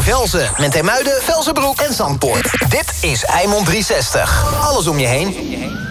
Velzen, Menthemuiden, Velzenbroek en Zandpoort. Dit is Eimond 360. Alles om je heen.